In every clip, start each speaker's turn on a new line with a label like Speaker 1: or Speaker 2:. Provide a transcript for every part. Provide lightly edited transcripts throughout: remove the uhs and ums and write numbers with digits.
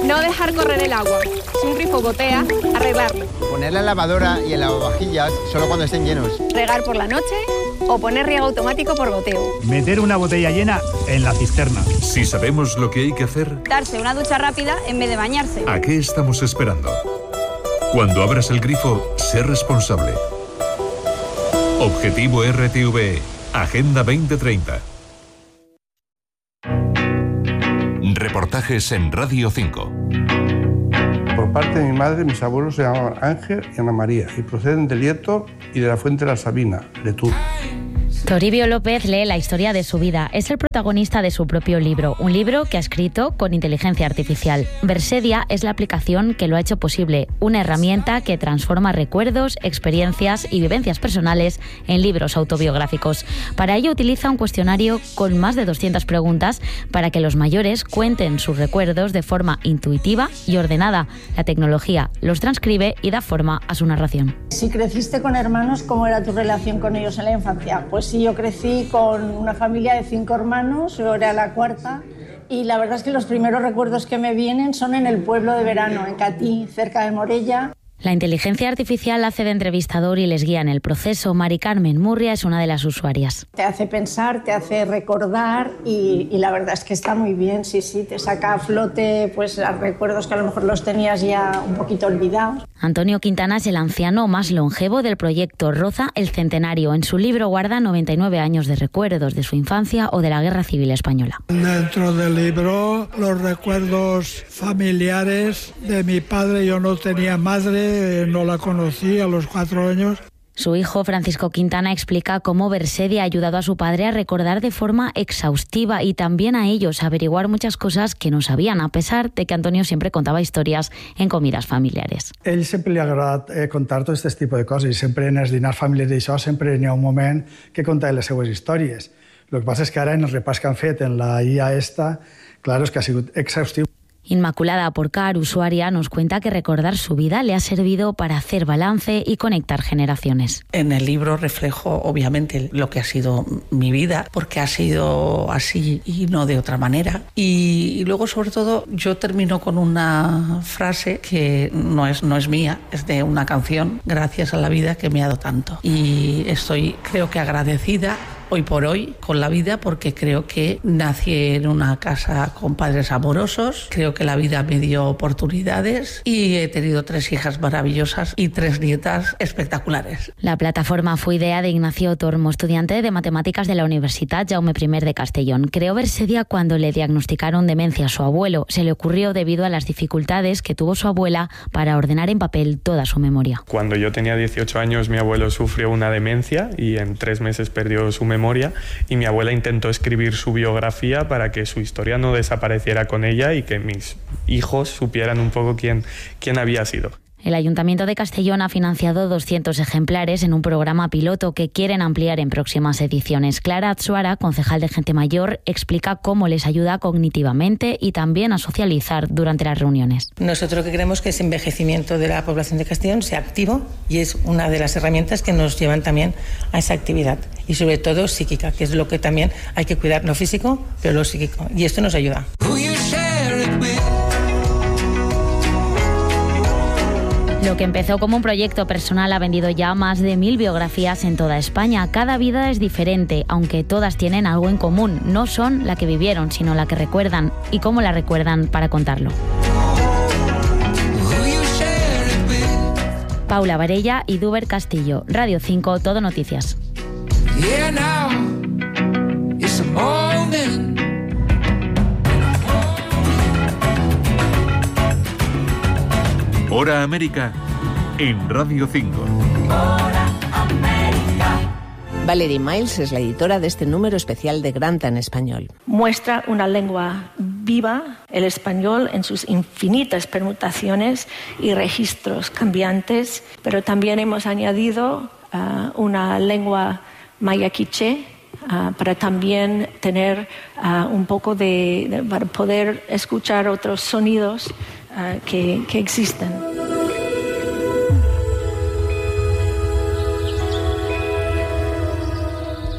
Speaker 1: No dejar correr el agua. Si un grifo gotea, arreglarlo.
Speaker 2: Poner la lavadora y el lavavajillas solo cuando estén llenos.
Speaker 1: Regar por la noche o poner riego automático por goteo.
Speaker 3: Meter una botella llena en la cisterna.
Speaker 4: Si sabemos lo que hay que hacer,
Speaker 1: Darse una ducha rápida en vez de bañarse.
Speaker 4: ¿a qué estamos esperando? Cuando abras el grifo, sé responsable. Objetivo RTVE. Agenda 2030. Reportajes en Radio 5.
Speaker 5: Por parte de mi madre, mis abuelos se llamaban Ángel y Ana María y proceden de Lieto y de la Fuente de la Sabina, Letú.
Speaker 6: Toribio López lee la historia de su vida. Es el protagonista de su propio libro, un libro que ha escrito con inteligencia artificial. Versedia es la aplicación que lo ha hecho posible, una herramienta que transforma recuerdos, experiencias y vivencias personales en libros autobiográficos. Para ello utiliza un cuestionario con más de 200 preguntas para que los mayores cuenten sus recuerdos de forma intuitiva y ordenada. La tecnología los transcribe y da forma a su narración.
Speaker 7: Si creciste con hermanos, ¿cómo era tu relación con ellos en la infancia? Pues sí, yo crecí con una familia de 5 hermanos, yo era la cuarta, y la verdad es que los primeros recuerdos que me vienen son en el pueblo de verano, en Catí, cerca de Morella.
Speaker 6: La inteligencia artificial hace de entrevistador y les guía en el proceso. Mari Carmen Murria es una de las usuarias.
Speaker 7: Te hace pensar, te hace recordar y la verdad es que está muy bien, sí, te saca a flote pues recuerdos que a lo mejor los tenías ya un poquito olvidados.
Speaker 6: Antonio Quintana es el anciano más longevo del proyecto Roza el Centenario. En su libro guarda 99 años de recuerdos de su infancia o de la Guerra Civil Española.
Speaker 8: Dentro del libro, los recuerdos familiares de mi padre. Yo no tenía madre, no la conocí a los 4 años.
Speaker 6: Su hijo, Francisco Quintana, explica cómo Versedia ha ayudado a su padre a recordar de forma exhaustiva y también a ellos a averiguar muchas cosas que no sabían, a pesar de que Antonio siempre contaba historias en comidas familiares.
Speaker 8: Ell sempre li agrada contar tot aquest tipus de coses i sempre en els dinars familiars i això sempre n'hi ha un moment que conta les seues històries. El que passa és que ara en el repàs que han fet en la IA esta, claro, és que ha sigut exhaustiu.
Speaker 6: Inmaculada Porcar, usuaria, nos cuenta que recordar su vida le ha servido para hacer balance y conectar generaciones.
Speaker 9: En el libro reflejo, obviamente, lo que ha sido mi vida, porque ha sido así y no de otra manera. Y luego, sobre todo, yo termino con una frase que no es mía, es de una canción, gracias a la vida que me ha dado tanto. Y estoy, creo que agradecida hoy por hoy con la vida, porque creo que nací en una casa con padres amorosos, creo que la vida me dio oportunidades y he tenido 3 hijas maravillosas y 3 nietas espectaculares.
Speaker 6: La plataforma fue idea de Ignacio Tormo, estudiante de matemáticas de la Universitat Jaume I de Castellón. Creó Versedia cuando le diagnosticaron demencia a su abuelo. Se le ocurrió debido a las dificultades que tuvo su abuela para ordenar en papel toda su memoria.
Speaker 10: Cuando yo tenía 18 años, mi abuelo sufrió una demencia y en 3 meses perdió su memoria, y mi abuela intentó escribir su biografía para que su historia no desapareciera con ella y que mis hijos supieran un poco quién había sido.
Speaker 6: El Ayuntamiento de Castellón ha financiado 200 ejemplares en un programa piloto que quieren ampliar en próximas ediciones. Clara Atsuara, concejal de Gente Mayor, explica cómo les ayuda cognitivamente y también a socializar durante las reuniones.
Speaker 11: Nosotros lo que queremos es que ese envejecimiento de la población de Castellón sea activo y es una de las herramientas que nos llevan también a esa actividad y sobre todo psíquica, que es lo que también hay que cuidar, lo físico, pero lo psíquico. Y esto nos ayuda.
Speaker 6: Lo que empezó como un proyecto personal ha vendido ya más de 1000 biografías en toda España. Cada vida es diferente, aunque todas tienen algo en común. No son la que vivieron, sino la que recuerdan y cómo la recuerdan para contarlo. Paula Varella y Duber Castillo, Radio 5, Todo Noticias.
Speaker 4: Hora América en Radio 5.
Speaker 12: Hora América. Valerie Miles es la editora de este número especial de Granta en español.
Speaker 13: Muestra una lengua viva, el español en sus infinitas permutaciones y registros cambiantes, pero también hemos añadido una lengua maya quiché para también tener un poco para poder escuchar otros sonidos que existen.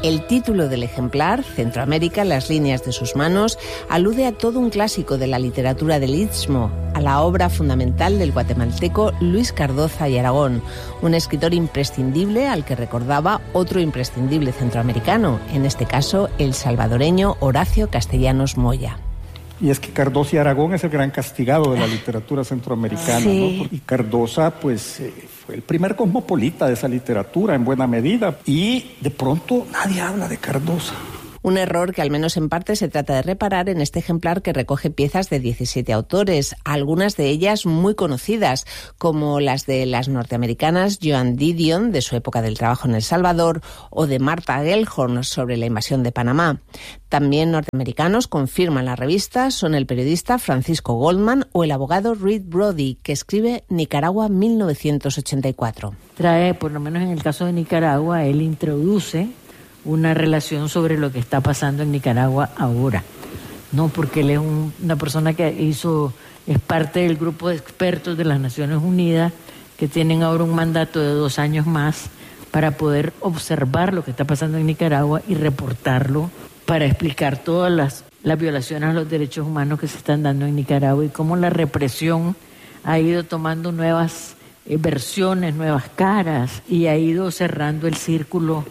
Speaker 12: El título del ejemplar, Centroamérica, las líneas de sus manos, alude a todo un clásico de la literatura del Istmo, a la obra fundamental del guatemalteco Luis Cardoza y Aragón, un escritor imprescindible al que recordaba otro imprescindible centroamericano, en este caso el salvadoreño Horacio Castellanos Moya.
Speaker 14: Y es que Cardoza y Aragón es el gran castigado de la literatura centroamericana,
Speaker 12: sí,
Speaker 14: ¿no? Y Cardoza, pues, fue el primer cosmopolita de esa literatura en buena medida. Y de pronto nadie habla de Cardoza.
Speaker 12: Un error que al menos en parte se trata de reparar en este ejemplar que recoge piezas de 17 autores, algunas de ellas muy conocidas, como las de las norteamericanas Joan Didion, de su época del trabajo en El Salvador, o de Martha Gellhorn, sobre la invasión de Panamá. También norteamericanos confirman la revista son el periodista Francisco Goldman o el abogado Reed Brody, que escribe Nicaragua 1984.
Speaker 15: Trae, por lo menos en el caso de Nicaragua, él introduce una relación sobre lo que está pasando en Nicaragua ahora, ¿no? Porque él es una persona que es parte del grupo de expertos de las Naciones Unidas que tienen ahora un mandato de 2 años más para poder observar lo que está pasando en Nicaragua y reportarlo para explicar todas las violaciones a los derechos humanos que se están dando en Nicaragua y cómo la represión ha ido tomando nuevas versiones, nuevas caras y ha ido cerrando el círculo,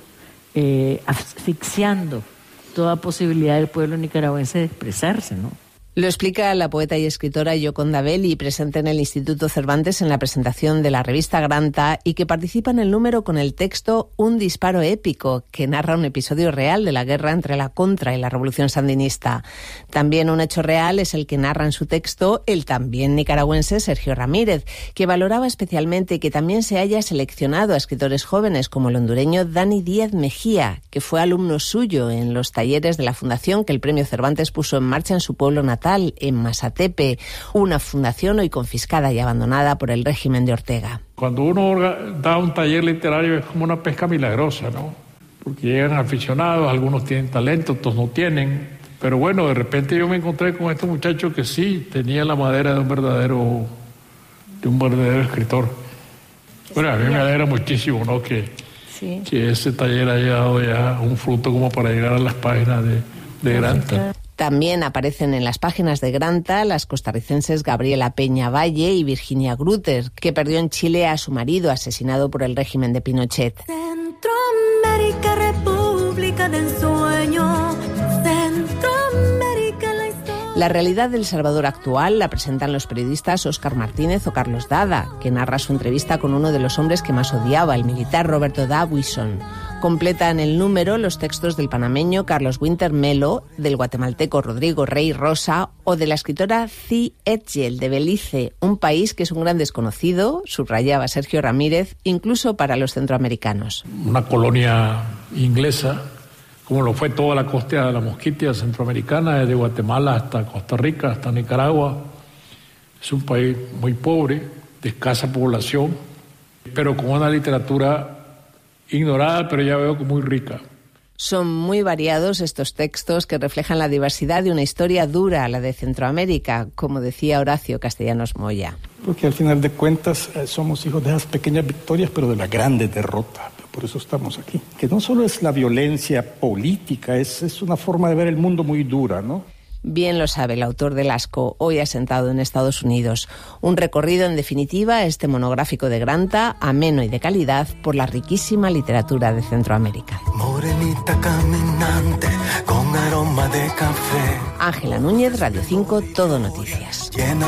Speaker 15: asfixiando toda posibilidad del pueblo nicaragüense de expresarse, ¿no?
Speaker 12: Lo explica la poeta y escritora Yoconda Belli, presente en el Instituto Cervantes en la presentación de la revista Granta y que participa en el número con el texto Un disparo épico, que narra un episodio real de la guerra entre la Contra y la Revolución Sandinista. También un hecho real es el que narra en su texto el también nicaragüense Sergio Ramírez, que valoraba especialmente que también se haya seleccionado a escritores jóvenes como el hondureño Dani Díaz Mejía, que fue alumno suyo en los talleres de la fundación que el Premio Cervantes puso en marcha en su pueblo natal, en Masatepe, una fundación hoy confiscada y abandonada por el régimen de Ortega.
Speaker 16: Cuando uno da un taller literario es como una pesca milagrosa, ¿no? Porque llegan aficionados, algunos tienen talento, otros no tienen. Pero bueno, de repente yo me encontré con este muchacho que sí tenía la madera de un verdadero escritor. Bueno, a mí me alegra muchísimo, ¿no? Que ese taller haya dado ya un fruto como para llegar a las páginas de Granta.
Speaker 12: También aparecen en las páginas de Granta las costarricenses Gabriela Peña Valle y Virginia Grutter, que perdió en Chile a su marido asesinado por el régimen de Pinochet.
Speaker 17: Centroamérica, República del Sueño. Centroamérica, la historia.
Speaker 12: La realidad del Salvador actual la presentan los periodistas Óscar Martínez o Carlos Dada, que narra su entrevista con uno de los hombres que más odiaba, el militar Roberto Dawison. Completan el número los textos del panameño Carlos Winter Melo, del guatemalteco Rodrigo Rey Rosa o de la escritora Ci Etchell de Belice, un país que es un gran desconocido, subrayaba Sergio Ramírez, incluso para los centroamericanos.
Speaker 16: Una colonia inglesa, como lo fue toda la costa de la Mosquitia centroamericana, desde Guatemala hasta Costa Rica, hasta Nicaragua. Es un país muy pobre, de escasa población, pero con una literatura ignorada, pero ya veo que muy rica.
Speaker 12: Son muy variados estos textos que reflejan la diversidad de una historia dura, la de Centroamérica, como decía Horacio Castellanos Moya.
Speaker 14: Porque al final de cuentas somos hijos de esas pequeñas victorias, pero de la grande derrota. Por eso estamos aquí. Que no solo es la violencia política, es una forma de ver el mundo muy dura, ¿no?
Speaker 12: Bien lo sabe el autor del Asco, hoy asentado en Estados Unidos. Un recorrido, en definitiva, este monográfico de Granta, ameno y de calidad, por la riquísima literatura de Centroamérica.
Speaker 17: Morenita caminante con aroma de café.
Speaker 12: Ángela Núñez, Radio 5, Todo Noticias.